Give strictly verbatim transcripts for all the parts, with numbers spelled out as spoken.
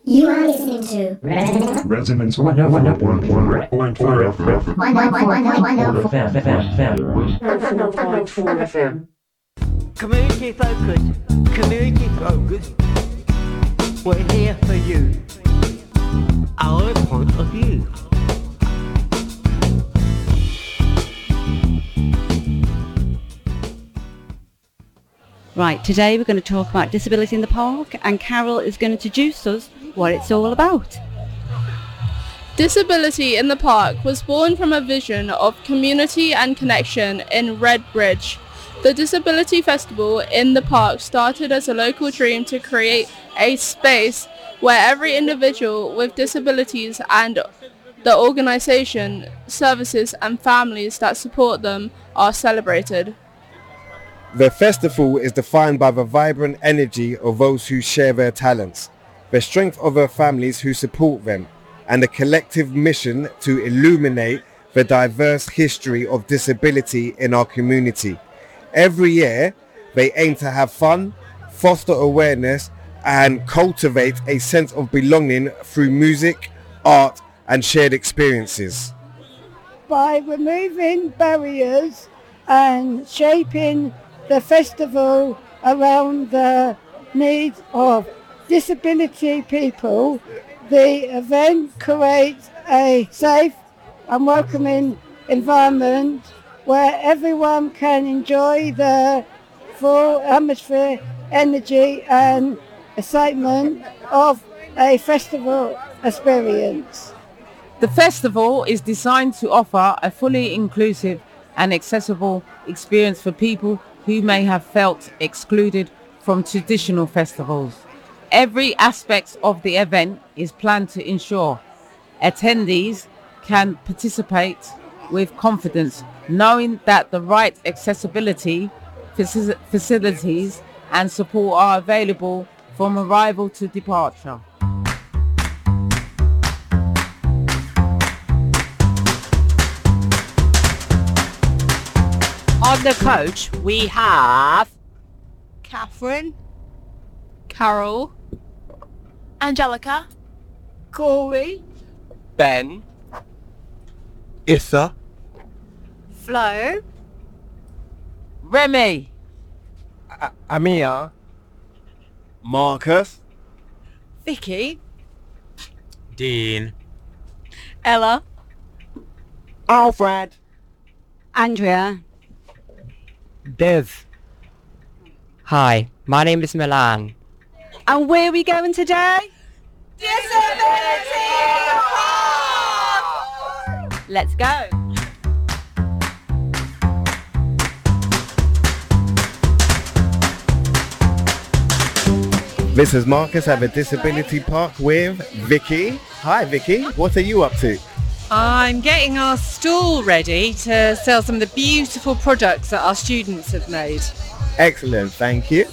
You are listening to Resonance Resonance one oh one point four F M. Community focus, community focus. We're here for you. Our point of view. Right, today we're going to talk about disability in the park, and Carol is going to introduce us what it's all about. Disability in the Park was born from a vision of community and connection in Redbridge. The Disability Festival in the park started as a local dream to create a space where every individual with disabilities and the organisation, services and families that support them are celebrated. The festival is defined by the vibrant energy of those who share their talents, the strength of their families who support them, and the collective mission to illuminate the diverse history of disability in our community. Every year, they aim to have fun, foster awareness, and cultivate a sense of belonging through music, art, and shared experiences. By removing barriers and shaping the festival around the needs of disability people, the event creates a safe and welcoming environment where everyone can enjoy the full atmosphere, energy and excitement of a festival experience. The festival is designed to offer a fully inclusive and accessible experience for people who may have felt excluded from traditional festivals. Every aspect of the event is planned to ensure attendees can participate with confidence, knowing that the right accessibility faci- facilities and support are available from arrival to departure. On the coach, we have Catherine, Carol, Angelica, Corey, Ben, Issa, Flo, Remy, A- Amia, Marcus, Vicky, Dean, Ella, Alfred, Andrea, Des. Hi, my name is Milan. and where are we going today? Disability Let's go. This is Marcus at the Disability Park with Vicky. Hi Vicky, what are you up to? I'm getting our stall ready to sell some of the beautiful products that our students have made. Excellent, thank you.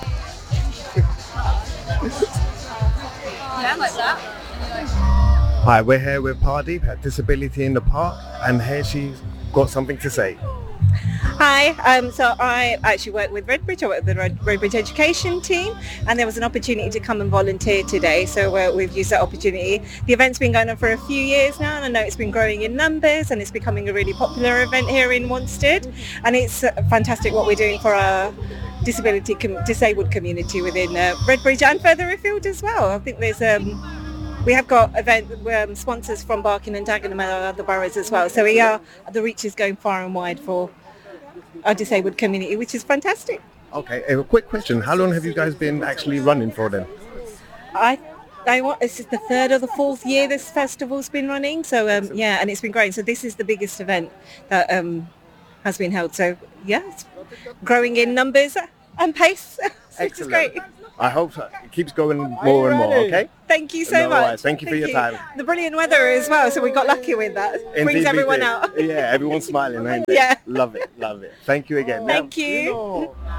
Yeah, like that. Hi, we're here with Pardeep at Disability in the Park, and here she's got something to say. Hi, um, so I actually work with Redbridge, I work with the Red- Redbridge Education team, and there was an opportunity to come and volunteer today, so uh, we've used that opportunity. The event's been going on for a few years now, and I know it's been growing in numbers, and it's becoming a really popular event here in Wanstead, and it's uh, fantastic what we're doing for our disability com- disabled community within uh, Redbridge and further afield as well. I think there's um, we have got event um, sponsors from Barking and Dagenham and other boroughs as well, so we are the reach is going far and wide for our disabled community, which is fantastic. Okay, a quick question. How long have you guys been actually running for then? I, I want, this is the third or the fourth year this festival's been running, so um, yeah, and it's been growing. So this is the biggest event that um, has been held. So yeah, it's growing in numbers and pace, which is great. I hope so. It keeps going more and more, okay? Thank you so No much. worries. Thank you for your time. The brilliant weather as well, so we got lucky with that. Indeed Brings we everyone did. out. Yeah, everyone's smiling, ain't they? Yeah. Love it, love it. Thank you again. Thank Now, you. you know,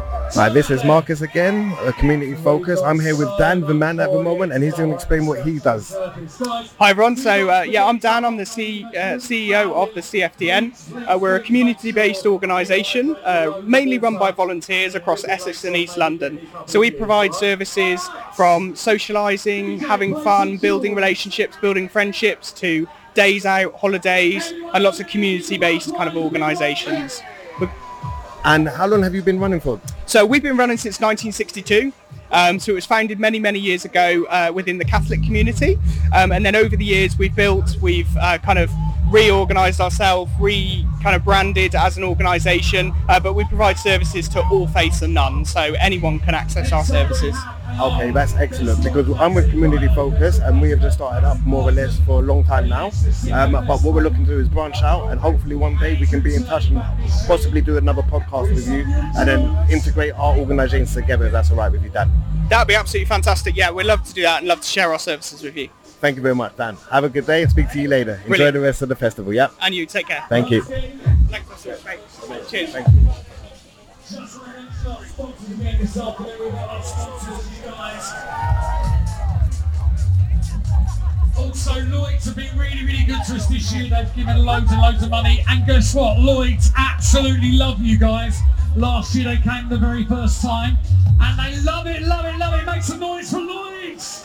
Right, this is Marcus again, a community focus. I'm here with Dan, the man at the moment, and he's going to explain what he does. Hi everyone, so uh, yeah, I'm Dan, I'm the C, uh, C E O of the C F D N. Uh, we're a community-based organisation, uh, mainly run by volunteers across Essex and East London. So we provide services from socialising, having fun, building relationships, building friendships, to days out, holidays, and lots of community-based kind of organisations. And how long have you been running for? So we've been running since nineteen sixty-two. Um, so it was founded many, many years ago uh, within the Catholic community. Um, and then over the years we've built, we've uh, kind of reorganised ourselves, re kind of branded as an organisation, uh, but we provide services to all faiths and none, so anyone can access our services. Okay, that's excellent, because I'm with Community Focus and we have just started up more or less for a long time now. Um, but what we're looking to do is branch out, and hopefully one day we can be in touch and possibly do another podcast with you and then integrate our organisations together, if that's all right with you, Dan. That would be absolutely fantastic. Yeah, we'd love to do that and love to share our services with you. Thank you very much, Dan. Have a good day and speak to you later. Enjoy Brilliant. the rest of the festival, yeah? And you, take care. Thank you. Thanks, mate. Cheers. Thank you. Also, Lloyds have been really, really good to us this year. They've given loads and loads of money. And guess what? Lloyds absolutely love you guys. Last year they came the very first time. And they love it, love it, love it. Make some noise for Lloyds.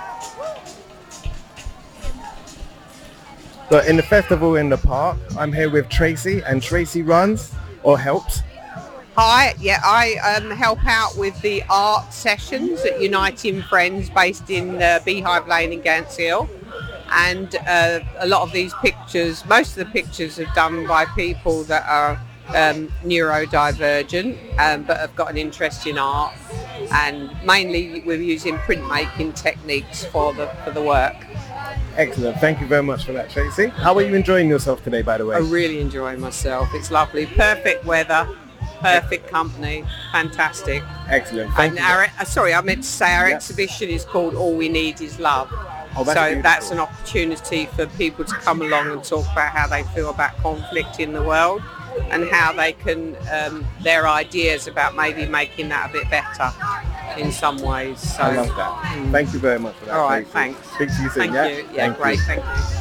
So in the festival in the park, I'm here with Tracy, and Tracy runs or helps. Hi, yeah, I um, help out with the art sessions at Uniting Friends based in uh, Beehive Lane in Gants Hill. And uh, a lot of these pictures, most of the pictures are done by people that are um, neurodivergent um, but have got an interest in art. And mainly we're using printmaking techniques for the, for the work. Excellent. Thank you very much for that, Tracy. How are you enjoying yourself today, by the way? I'm really enjoying myself. It's lovely. Perfect weather. Perfect company, fantastic. Excellent. Thank and you. our, uh, sorry, I meant to say our Yep. exhibition is called All We Need Is Love. Oh, that's so beautiful. that's an opportunity for people to come along and talk about how they feel about conflict in the world and how they can, um, their ideas about maybe making that a bit better in some ways. So, I love that. mm. Thank you very much for that. All right, Tracy. thanks. Speak to you soon, Thank yeah? you. Yeah, Thank great, you. thank you.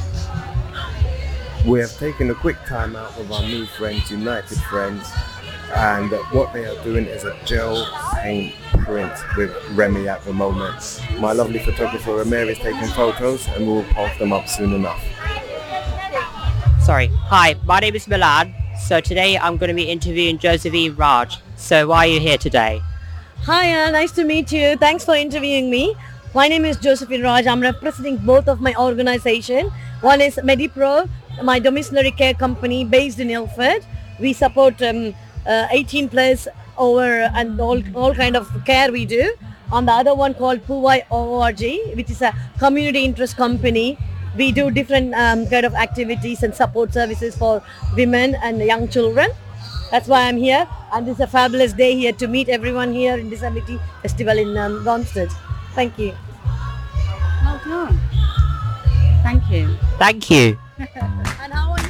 We have taken a quick time out with our new friends, United Friends, and what they are doing is a gel paint print with Remy at the moment. My lovely photographer Ramir is taking photos, and we'll post them up soon enough. Sorry. Hi, my name is Milan. So today I'm going to be interviewing Josephine Raj. So why are you here today? Hi, uh, nice to meet you. Thanks for interviewing me. My name is Josephine Raj. I'm representing both of my organization. One is MediPro, my domiciliary care company based in Ilford. We support um, uh, eighteen plus over and all, all kind of care we do. On the other one called Puwai org, which is a community interest company. We do different um, kind of activities and support services for women and young children. That's why I'm here, and it's a fabulous day here to meet everyone here in Disability Festival in um, Ronsted. Thank you. Well done. Thank you. Thank you. And how are you?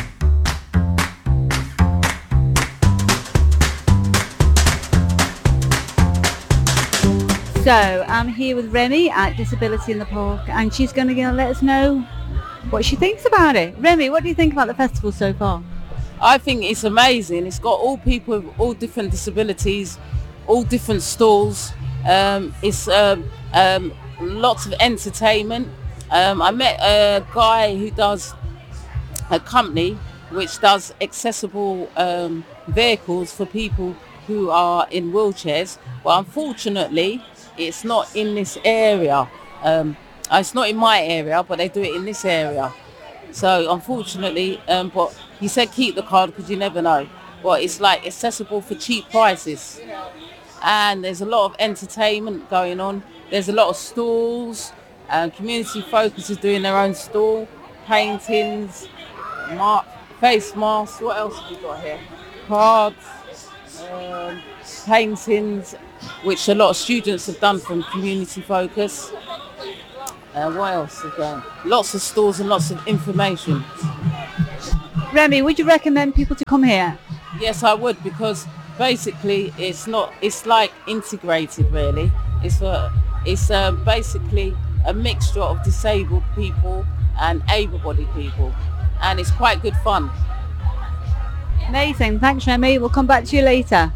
So I'm here with Remy at Disability in the Park, and she's going to let us know what she thinks about it. Remy, what do you think about the festival so far? I think it's amazing. It's got all people with all different disabilities, all different stalls. Um, it's um, um, lots of entertainment. Um, I met a guy who does a company which does accessible um, vehicles for people who are in wheelchairs. But unfortunately, it's not in this area. Um, it's not in my area, but they do it in this area. So unfortunately, um, but he said keep the card because you never know. But it's like accessible for cheap prices. And there's a lot of entertainment going on. There's a lot of stalls. And Community Focus is doing their own stall. Paintings, mar- face masks. What else have we got here? Cards, um, paintings, which a lot of students have done from Community Focus. Uh, what else is there? Lots of stalls and lots of information. Remy, would you recommend people to come here? Yes, I would, because basically it's not. It's like integrated, really. It's a. It's uh, basically a mixture of disabled people and able-bodied people, and it's quite good fun. Amazing. Thanks, Remy. We'll come back to you later.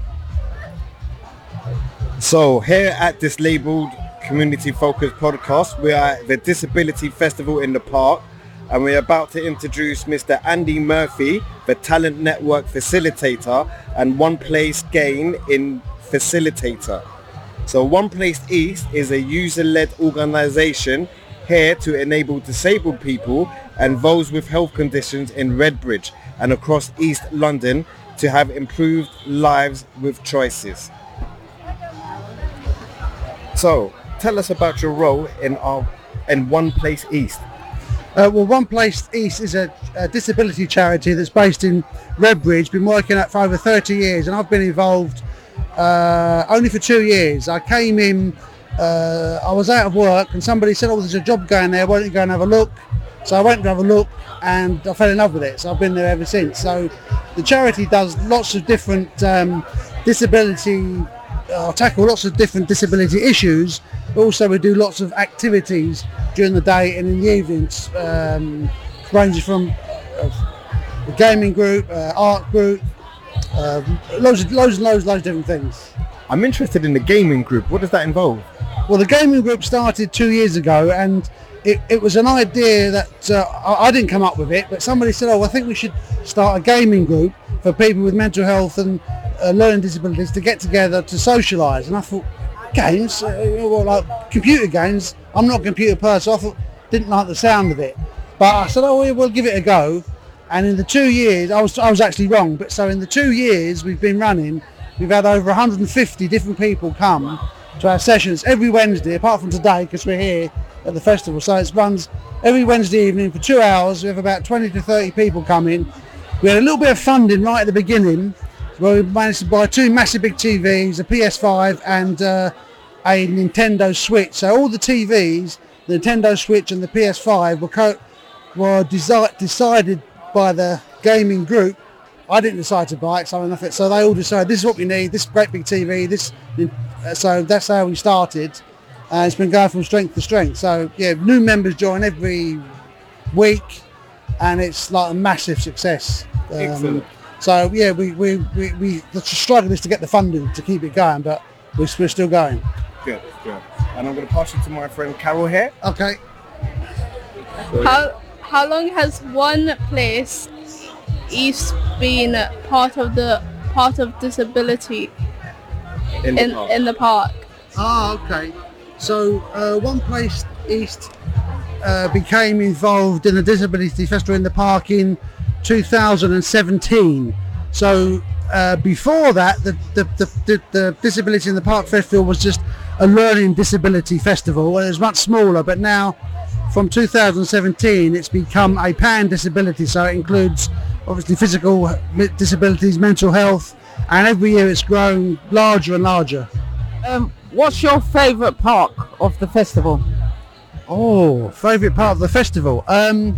So here at this labelled community focused podcast, we are at the Disability Festival in the Park, and we're about to introduce Mister Andy Murphy, the Talent Network Facilitator and One Place Gain in Facilitator. So One Place East is a user-led organisation here to enable disabled people and those with health conditions in Redbridge and across East London to have improved lives with choices. So, tell us about your role in our in One Place East. Uh, well, One Place East is a, a disability charity that's based in Redbridge, been working at for over thirty years, and I've been involved uh, only for two years. I came in, uh, I was out of work, and somebody said, oh, there's a job going there, why don't you go and have a look? So I went to have a look, and I fell in love with it, so I've been there ever since. So the charity does lots of different um, disability, uh, tackle lots of different disability issues. Also, we do lots of activities during the day and in the evenings, um, ranging from uh, a gaming group, uh, art group, uh, loads, of, loads and loads, loads of different things. I'm interested in the gaming group. What does that involve? Well, the gaming group started two years ago, and it, it was an idea that uh, I, I didn't come up with it, but somebody said, oh, I think we should start a gaming group for people with mental health and uh, learning disabilities to get together to socialise. And I thought, games, uh, well, like computer games, I'm not a computer person, I thought, didn't like the sound of it. But I said, oh, we'll give it a go. And in the two years, I was I was actually wrong, but so in the two years we've been running, we've had over one hundred fifty different people come to our sessions every Wednesday, apart from today, because we're here at the festival. So it runs every Wednesday evening for two hours. We have about twenty to thirty people come in. We had a little bit of funding right at the beginning, where we managed to buy two massive big T Vs, a P S five and uh, a Nintendo Switch. So all the T Vs, the Nintendo Switch and the P S five were, co- were desi- decided by the gaming group. I didn't decide to buy it, so enough. So they all decided this is what we need, this great big T V, this. Uh, so that's how we started. Uh, it's been going from strength to strength. So yeah, new members join every week, and it's like a massive success. Um, Excellent. So yeah, we, we, we, we the struggle is to get the funding to keep it going, but we're, we're still going. Good, good. And I'm going to pass you to my friend Carol here. Okay. How how long has One Place East been part of the part of disability in in, the park? in the park? Ah, okay. So uh, One Place East uh, became involved in the Disability Festival in the Park in two thousand seventeen. So uh, before that, the, the, the, the, the Disability in the Park Festival was just a learning disability festival. It was much smaller, but now from two thousand seventeen it's become a pan disability, so it includes obviously physical disabilities, mental health, and every year it's grown larger and larger. Um, what's your favourite part of the festival? Oh, favourite part of the festival? Um,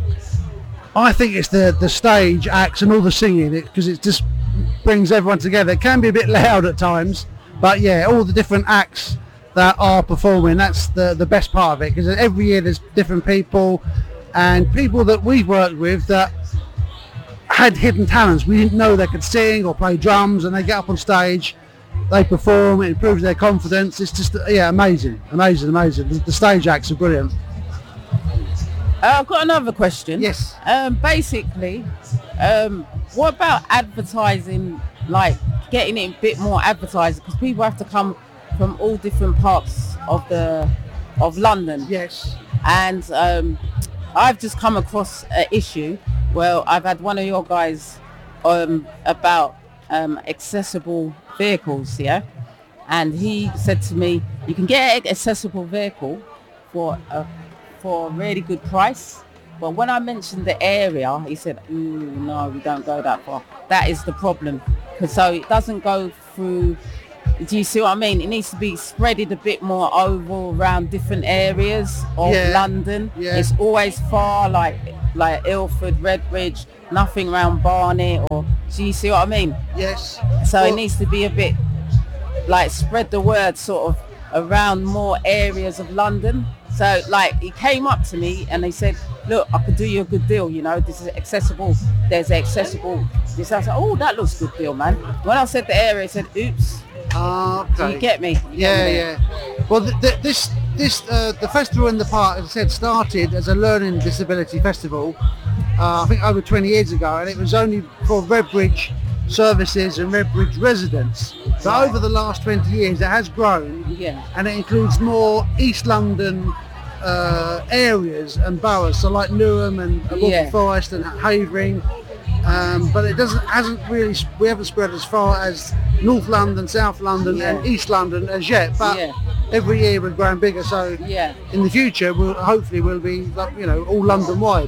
I think it's the, the stage acts and all the singing, because it, it just brings everyone together. It can be a bit loud at times, but yeah, all the different acts that are performing, that's the, the best part of it, because every year there's different people, and people that we've worked with that had hidden talents. We didn't know they could sing or play drums, and they get up on stage, they perform, it improves their confidence. It's just, yeah, amazing, amazing, amazing. The, the stage acts are brilliant. Uh, I've got another question. Yes. Um, basically, um, what about advertising, like getting it a bit more advertising, because people have to come from all different parts of the of London. Yes. And um, I've just come across an issue where I've had one of your guys um, about um, accessible vehicles, yeah? And he said to me, you can get an accessible vehicle for a, for a really good price. But when I mentioned the area, he said, ooh, no, we don't go that far. That is the problem. Cause so it doesn't go through, do you see what I mean? It needs to be spreaded a bit more over around different areas of Yeah. London. Yeah. It's always far, like like Ilford, Redbridge, nothing around Barnet or Do you see what I mean? Yes. So Well- it needs to be a bit like spread the word sort of around more areas of London. So like he came up to me and he said, look, I could do you a good deal, you know, this is accessible, there's accessible, this. I said, oh, that looks a good deal, man. When I said the area, he said, oops. Ah, Do okay. you get me? You get Yeah, me yeah. there? Well, th- th- this this uh, the festival in the park, as I said, started as a learning disability festival. Uh, I think over twenty years ago, and it was only for Redbridge services and Redbridge residents. But over the last twenty years, it has grown, yeah. and it includes more East London uh, areas and boroughs, so like Newham and Waltham Yeah. Forest and Havering. Um, but it doesn't hasn't really we haven't spread as far as North London, South London, Yeah. and East London as yet. But Yeah. every year we're growing bigger. So Yeah. in the future, we'll hopefully we'll be like, you know, all London wide.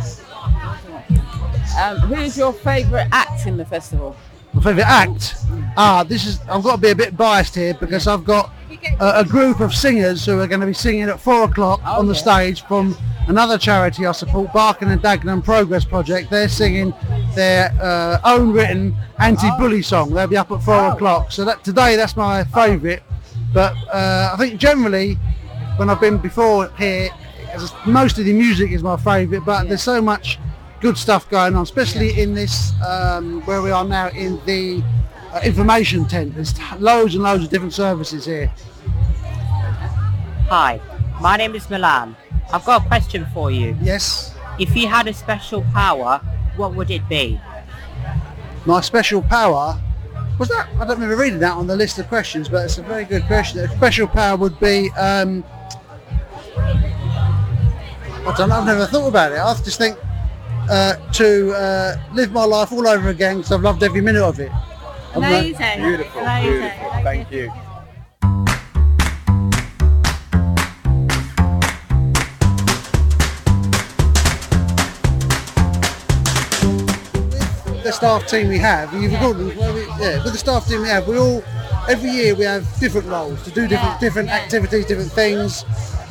Um, who's your favourite act in the festival? My favourite act? Ah, this is I've got to be a bit biased here because I've got a, a group of singers who are going to be singing at four o'clock Oh, on the yeah. stage from another charity I support, Barking and Dagenham Progress Project. They're singing their uh, own written anti-bully song. They'll be up at four Oh. o'clock. So that today that's my favourite. But uh, I think generally when I've been before here, as most of the music is my favourite. But there's so much good stuff going on, especially in this um, where we are now in the uh, information tent. There's loads and loads of different services here. Hi, my name is Milan. I've got a question for you. Yes. If you had a special power, what would it be? My special power was that I don't remember reading that on the list of questions, but it's a very good question. A special power would be um, I don't know, I've never thought about it. I just think uh, to uh, live my life all over again because I've loved every minute of it. I'm not- Amazing. Beautiful, Amazing. beautiful. Thank you. The staff team we have, you've got, well, we, yeah, with the staff team we have, we all, every year we have different roles to do different different activities, different things.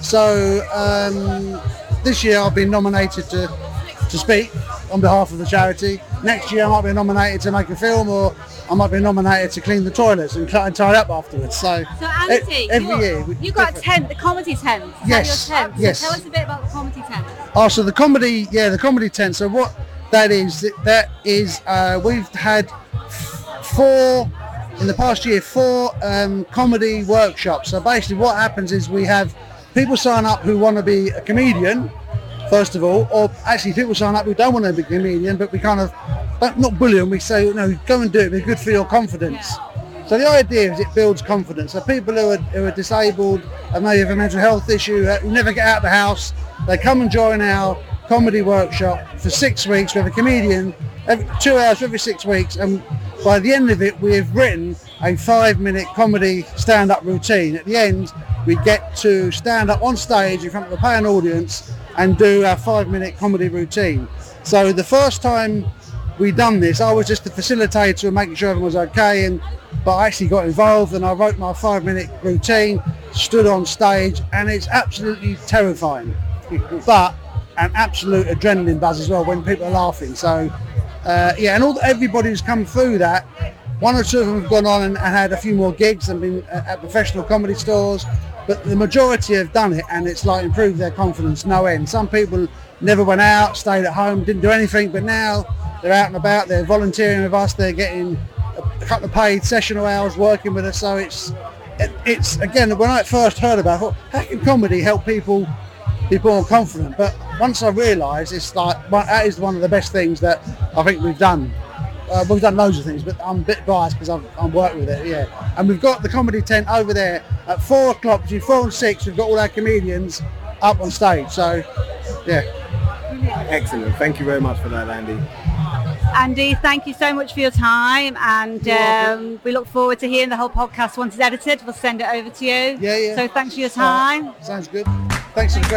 So um, this year I've been nominated to to speak on behalf of the charity. Next year I might be nominated to make a film, or I might be nominated to clean the toilets and cut and tie up afterwards. So, So Andy, e- every you, year. we- you got a tent, the comedy tent. Is that Yes, your tent? So yes. tell us a bit about the comedy tent. Oh, so the comedy, yeah, the comedy tent. So what that is, that- that is, uh, we've had f- four, in the past year, four um, comedy workshops. So basically what happens is we have people sign up who want to be a comedian, first of all, or actually people sign up who don't want to be a comedian, but we kind of, don't- not bully them, we say, no, go and do it, be good for your confidence. So the idea is it builds confidence. So people who are, who are disabled and maybe have a mental health issue, uh, who never get out of the house, they come and join our comedy workshop for six weeks with a comedian, every, two hours every six weeks, and by the end of it we've written a five minute comedy stand-up routine. At the end we get to stand up on stage in front of a paying audience and do our five minute comedy routine. So the first time we done this, I was just the facilitator and making sure everyone was okay, and but I actually got involved and I wrote my five minute routine, stood on stage, and it's absolutely terrifying, but an absolute adrenaline buzz as well when people are laughing. So uh, yeah, and all everybody who's come through that, one or two of them have gone on and, and had a few more gigs and been at, at professional comedy stores, but the majority have done it, and it's like improved their confidence no end. Some people never went out, stayed at home, didn't do anything, but now they're out and about, they're volunteering with us, they're getting a couple of paid sessional hours working with us. So it's it, it's again, when I first heard about it, I thought, how can comedy help people be more confident? But once I realised, it's like one, that is one of the best things that I think we've done. Uh, we've done loads of things, but I'm a bit biased because I'm, I'm working with it, yeah. And we've got the comedy tent over there at four o'clock, between four and six, we've got all our comedians up on stage. So, yeah. Excellent. Thank you very much for that, Andy. Andy, thank you so much for your time, and um, we look forward to hearing the whole podcast once it's edited. We'll send it over to you. Yeah, yeah. So thanks for your time. Sounds good. Thanks for the